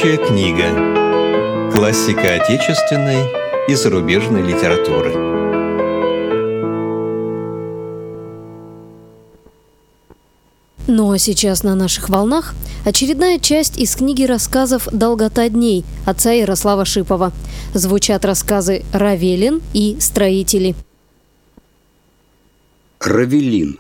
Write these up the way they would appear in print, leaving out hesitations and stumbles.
Рабочая книга. Классика отечественной и зарубежной литературы. Ну а сейчас на наших волнах очередная часть из книги рассказов «Долгота дней» отца Ярослава Шипова. Звучат рассказы «Равелин» и «Строители». Равелин.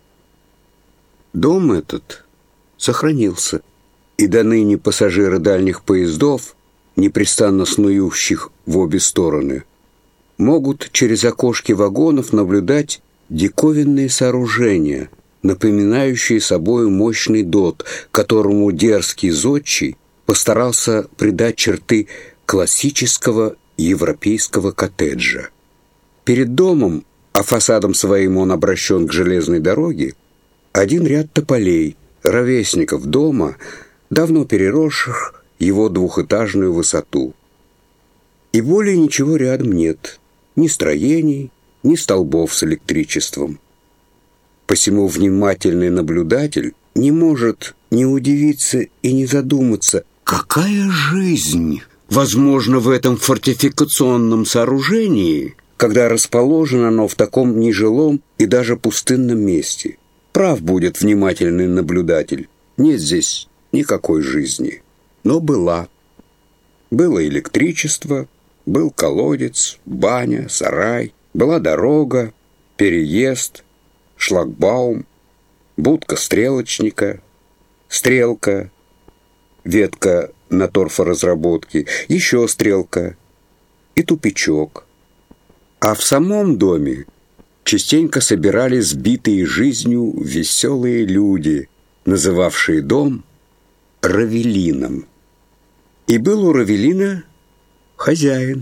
Дом этот сохранился, и до ныне пассажиры дальних поездов, непрестанно снующих в обе стороны, могут через окошки вагонов наблюдать диковинные сооружения, напоминающие собой мощный дот, которому дерзкий зодчий постарался придать черты классического европейского коттеджа. Перед домом, а фасадом своим он обращен к железной дороге, один ряд тополей, ровесников дома, давно переросших его двухэтажную высоту. И более ничего рядом нет, ни строений, ни столбов с электричеством. Посему внимательный наблюдатель не может не удивиться и не задуматься, какая жизнь возможна в этом фортификационном сооружении, когда расположено оно в таком нежилом и даже пустынном месте. Прав будет внимательный наблюдатель. Нет здесь никакой жизни. Но была. Было электричество, был колодец, баня, сарай, была дорога, переезд, шлагбаум, будка стрелочника, стрелка, ветка на торфоразработке, еще стрелка и тупичок. А в самом доме частенько собирались сбитые жизнью веселые люди, называвшие дом Равелином. И был у Равелина хозяин.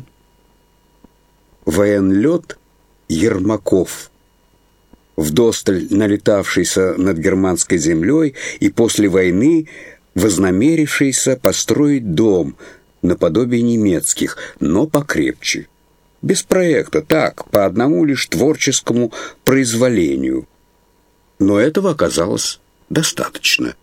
Военлет Ермаков, вдосталь налетавшийся над германской землей и после войны вознамерившийся построить дом наподобие немецких, но покрепче. Без проекта, так, по одному лишь творческому произволению. Но этого оказалось достаточно.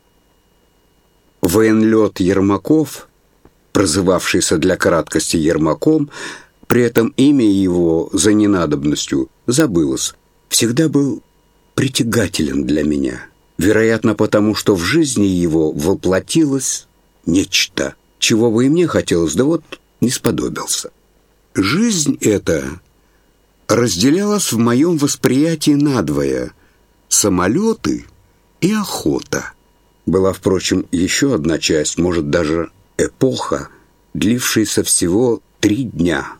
Военлет Ермаков, прозывавшийся для краткости Ермаком, при этом имя его за ненадобностью забылось, всегда был притягателен для меня. Вероятно, потому что в жизни его воплотилось нечто, чего бы и мне хотелось, да вот не сподобился. Жизнь эта разделялась в моем восприятии надвое: самолеты и охота. Была, впрочем, еще одна часть, может, даже эпоха, длившаяся всего 3 дня.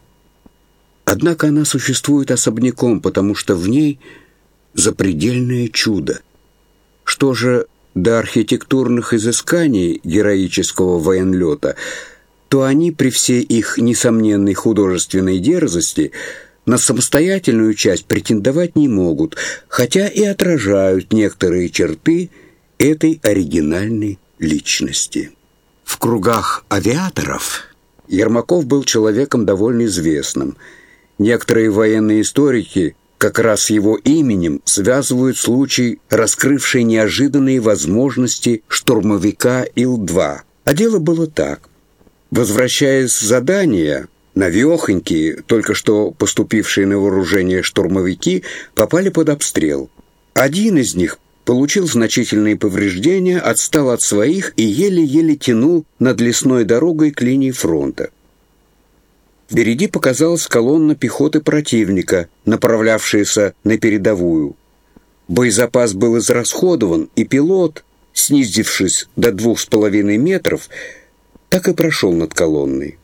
Однако она существует особняком, потому что в ней запредельное чудо. Что же до архитектурных изысканий героического военлета, то они при всей их несомненной художественной дерзости на самостоятельную часть претендовать не могут, хотя и отражают некоторые черты этой оригинальной личности. В кругах авиаторов Ермаков был человеком довольно известным. Некоторые военные историки как раз с его именем связывают случай, раскрывший неожиданные возможности штурмовика Ил-2. А дело было так. Возвращаясь с задания, навехонькие, только что поступившие на вооружение штурмовики, попали под обстрел. Один из них получил значительные повреждения, отстал от своих и еле-еле тянул над лесной дорогой к линии фронта. Впереди показалась колонна пехоты противника, направлявшаяся на передовую. Боезапас был израсходован, и пилот, снизившись до 2,5 метров, так и прошел над колонной.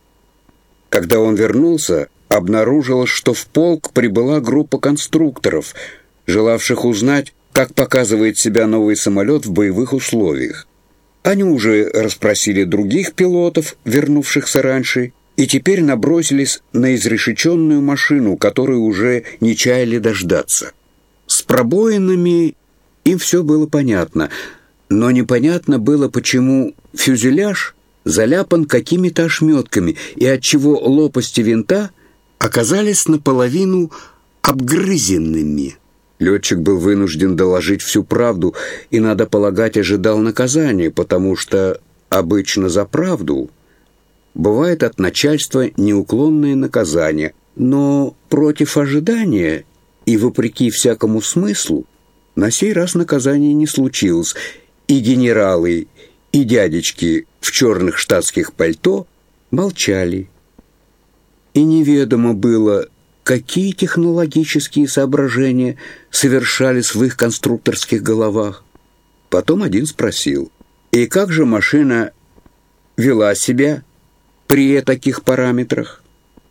Когда он вернулся, обнаружилось, что в полк прибыла группа конструкторов, желавших узнать, как показывает себя новый самолет в боевых условиях. Они уже расспросили других пилотов, вернувшихся раньше, и теперь набросились на изрешеченную машину, которую уже не чаяли дождаться. С пробоинами им все было понятно, но непонятно было, почему фюзеляж заляпан какими-то ошметками и отчего лопасти винта оказались наполовину обгрызенными. Летчик был вынужден доложить всю правду и, надо полагать, ожидал наказания, потому что обычно за правду, бывает от начальства неуклонное наказание, но против ожидания и вопреки всякому смыслу на сей раз наказания не случилось, и генералы, и дядечки в черных штатских пальто молчали. И неведомо было, какие технологические соображения совершались в их конструкторских головах. Потом один спросил: «И как же машина вела себя при таких параметрах?»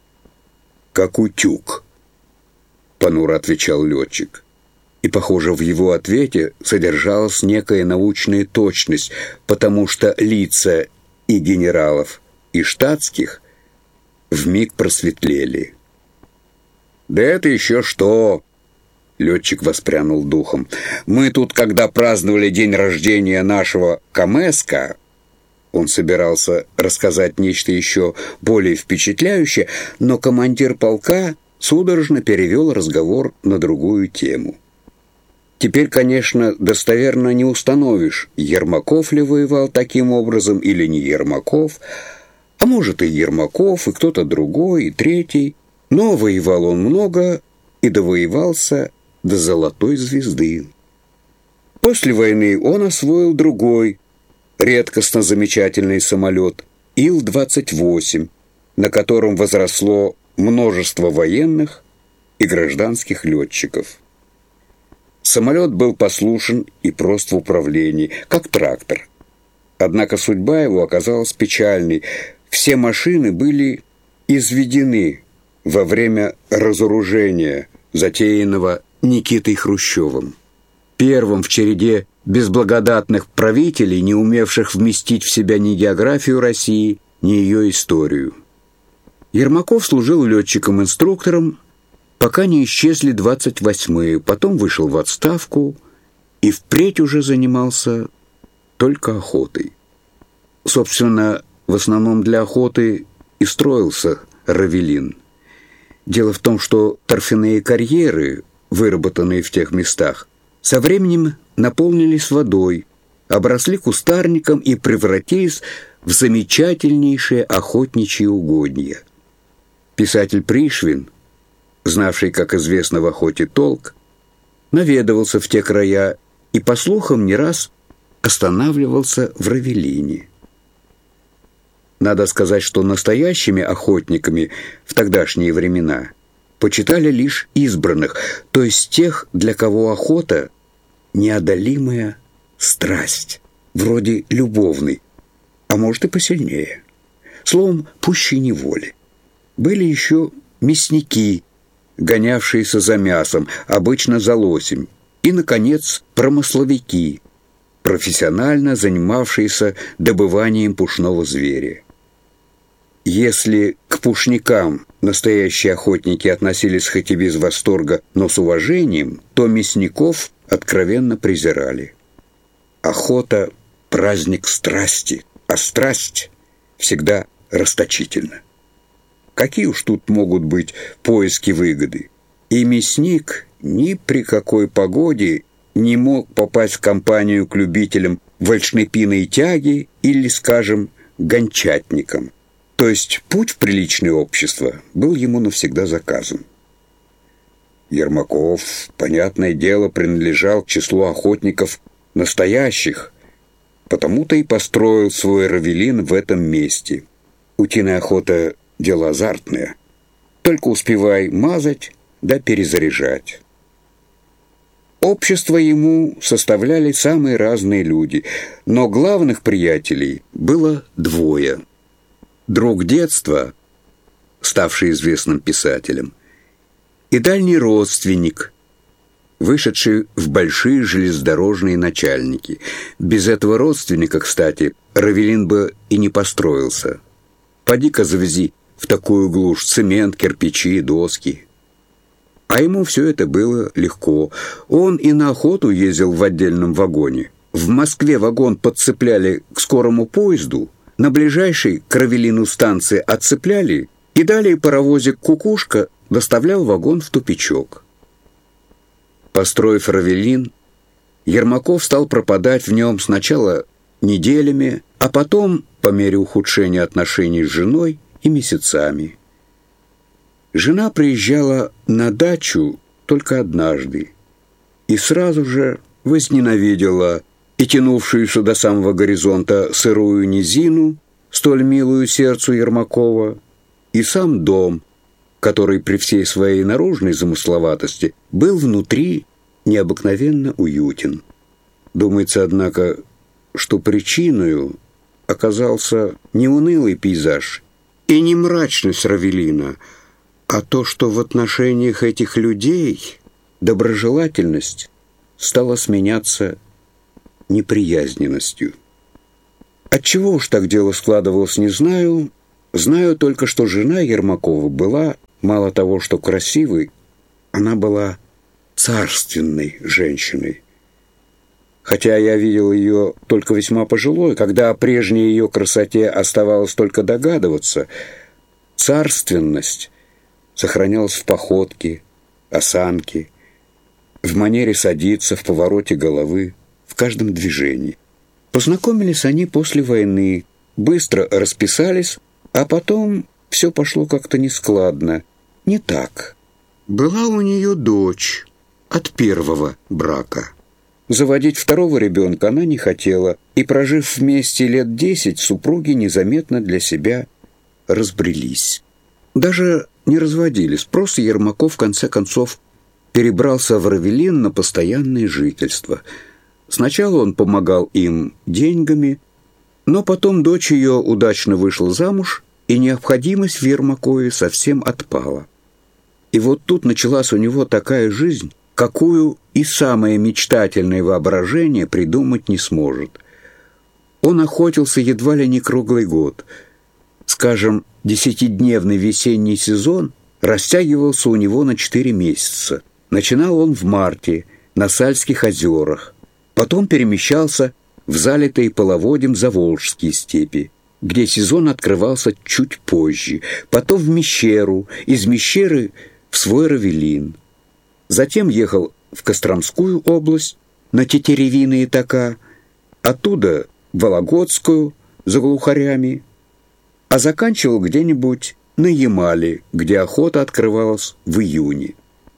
«Как утюг», — понуро отвечал летчик. И, похоже, в его ответе содержалась некая научная точность, потому что лица и генералов, и штатских вмиг просветлели. «Да это еще что!» — летчик воспрянул духом. «Мы тут, когда праздновали день рождения нашего Камеска...» Он собирался рассказать нечто еще более впечатляющее, но командир полка судорожно перевел разговор на другую тему. Теперь, конечно, достоверно не установишь, Ермаков ли воевал таким образом или не Ермаков, а может и Ермаков, и кто-то другой, и третий, но воевал он много и довоевался до золотой звезды. После войны он освоил другой, редкостно замечательный самолет Ил-28, на котором возросло множество военных и гражданских летчиков. Самолет был послушен и прост в управлении, как трактор. Однако судьба его оказалась печальной. Все машины были изведены во время разоружения, затеянного Никитой Хрущевым. Первым в череде безблагодатных правителей, не умевших вместить в себя ни географию России, ни ее историю. Ермаков служил летчиком-инструктором, пока не исчезли 28-е, потом вышел в отставку и впредь уже занимался только охотой. Собственно, в основном для охоты и строился Равелин. Дело в том, что торфяные карьеры, выработанные в тех местах, со временем наполнились водой, обросли кустарником и превратились в замечательнейшие охотничьи угодья. Писатель Пришвин, знавший, как известно, в охоте толк, наведывался в те края и, по слухам, не раз останавливался в Равелине. Надо сказать, что настоящими охотниками в тогдашние времена почитали лишь избранных, то есть тех, для кого охота – неодолимая страсть, вроде любовной, а может и посильнее. Словом, пуще неволи. Были еще мясники, гонявшиеся за мясом, обычно за лосем, и, наконец, промысловики, профессионально занимавшиеся добыванием пушного зверя. Если к пушникам настоящие охотники относились хоть и без восторга, но с уважением, то мясников откровенно презирали. Охота – праздник страсти, а страсть всегда расточительна. Какие уж тут могут быть поиски выгоды? И мясник ни при какой погоде не мог попасть в компанию к любителям вальшнепиной тяги или, скажем, гончатникам. То есть путь в приличное общество был ему навсегда заказан. Ермаков, понятное дело, принадлежал к числу охотников настоящих, потому-то и построил свой Равелин в этом месте. Утиная охота – дело азартное. Только успевай мазать да перезаряжать. Общество ему составляли самые разные люди, но главных приятелей было двое. Друг детства, ставший известным писателем, и дальний родственник, вышедший в большие железнодорожные начальники. Без этого родственника, кстати, Равелин бы и не построился. Поди-ка завези в такую глушь цемент, кирпичи, доски. А ему все это было легко. Он и на охоту ездил в отдельном вагоне. В Москве вагон подцепляли к скорому поезду, на ближайшей к Равелину станции отцепляли, и далее паровозик «Кукушка» доставлял вагон в тупичок. Построив Равелин, Ермаков стал пропадать в нем сначала неделями, а потом, по мере ухудшения отношений с женой, и месяцами. Жена приезжала на дачу только однажды и сразу же возненавидела и тянувшуюся до самого горизонта сырую низину, столь милую сердцу Ермакова, и сам дом, который при всей своей наружной замысловатости был внутри необыкновенно уютен. Думается, однако, что причиною оказался не унылый пейзаж и не мрачность Равелина, а то, что в отношениях этих людей доброжелательность стала сменяться неприязненностью. Отчего уж так дело складывалось, не знаю. Знаю только, что жена Ермакова была, мало того, что красивой, она была царственной женщиной. Хотя я видел ее только весьма пожилой, когда о прежней ее красоте оставалось только догадываться, царственность сохранялась в походке, осанке, в манере садиться, в повороте головы, в каждом движении. Познакомились они после войны, быстро расписались, а потом все пошло как-то нескладно, не так. Была у нее дочь от первого брака. Заводить второго ребенка она не хотела, и, прожив вместе лет 10, супруги незаметно для себя разбрелись. Даже не разводились, просто Ермаков в конце концов перебрался в Равелин на постоянное жительство. Сначала он помогал им деньгами, но потом дочь ее удачно вышла замуж, и необходимость в Ермакове совсем отпала. И вот тут началась у него такая жизнь, какую и самое мечтательное воображение придумать не сможет. Он охотился едва ли не круглый год. Скажем, 10-дневный весенний сезон растягивался у него на 4 месяца. Начинал он в марте на Сальских озерах, потом перемещался в залитые половодьем Заволжские степи, где сезон открывался чуть позже, потом в Мещеру, из Мещеры в свой Равелин. Затем ехал в Костромскую область на Тетеревиные тока, оттуда в Вологодскую за глухарями, а заканчивал где-нибудь на Ямале, где охота открывалась в июне.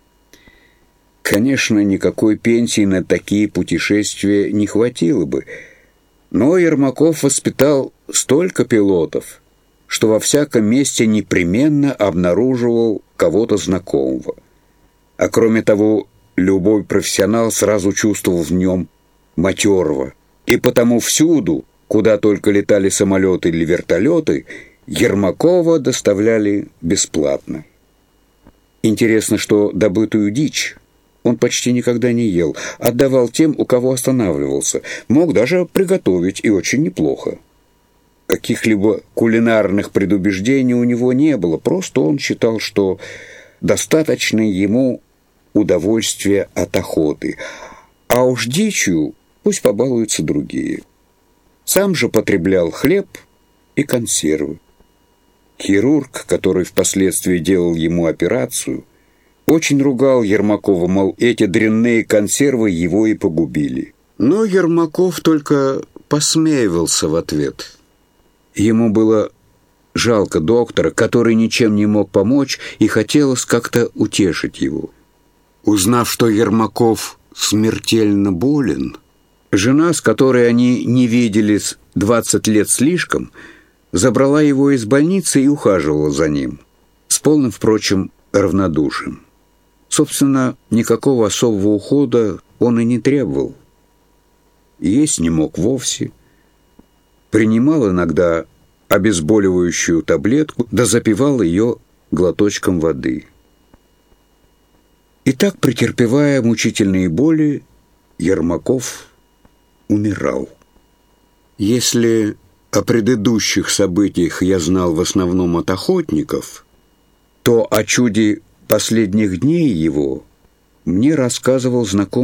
Конечно, никакой пенсии на такие путешествия не хватило бы, но Ермаков воспитал столько пилотов, что во всяком месте непременно обнаруживал кого-то знакомого. А кроме того, любой профессионал сразу чувствовал в нем матерого, и потому всюду, куда только летали самолеты или вертолеты, Ермакова доставляли бесплатно. Интересно, что добытую дичь он почти никогда не ел, отдавал тем, у кого останавливался, мог даже приготовить, и очень неплохо. Каких-либо кулинарных предубеждений у него не было, просто он считал, что достаточно ему удовольствия от охоты, а уж дичью пусть побалуются другие. Сам же потреблял хлеб и консервы. Хирург, который впоследствии делал ему операцию, очень ругал Ермакова, мол, эти дрянные консервы его и погубили. Но Ермаков только посмеивался в ответ. Ему было жалко доктора, который ничем не мог помочь, и хотелось как-то утешить его. Узнав, что Ермаков смертельно болен, жена, с которой они не виделись 20 лет слишком, забрала его из больницы и ухаживала за ним, с полным, впрочем, равнодушием. Собственно, никакого особого ухода он и не требовал. Есть не мог вовсе. Принимал иногда обезболивающую таблетку, да запивал ее глоточком воды. И так, претерпевая мучительные боли, Ермаков умирал. Если о предыдущих событиях я знал в основном от охотников, то о чуде последних дней его мне рассказывал знакомый